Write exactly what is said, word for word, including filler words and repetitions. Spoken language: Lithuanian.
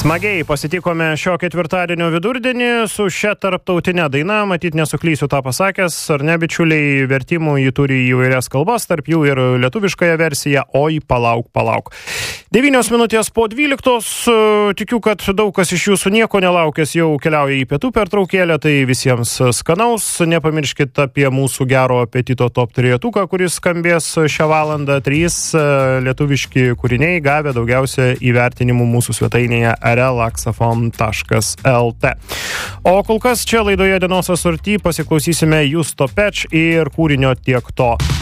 Smagiai pasitikome šio ketvirtadienio vidurdienį su šia tarptautinė daina, matyt nesuklysiu tą pasakęs, ar ne bičiuliai, vertimų jį turi įvairias kalbas, tarp jų ir lietuviškąją versiją, oi palauk, palauk. Devynios minutės po dvyliktos, tikiu, kad daug kas iš jūsų nieko nelaukęs jau keliauja į pietų pertraukėlę, tai visiems skanaus, nepamirškit apie mūsų gero apetito top trejetuką, kuris skambės šią valandą, trys lietuviški kūriniai gavę daugiausia įvertinimų mūsų svetainėje relaxafon taškas lt. O kol kas čia laidoje dienos asorty pasiklausysime Justo Peč ir kūrinio Tiek to.